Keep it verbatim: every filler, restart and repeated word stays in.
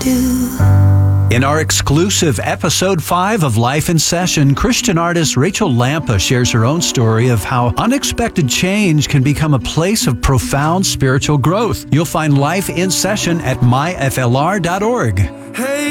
do. In our exclusive episode five of Life in Session, Christian artist Rachel Lampa shares her own story of how unexpected change can become a place of profound spiritual growth. You'll find Life in Session at my f l r dot org. Hey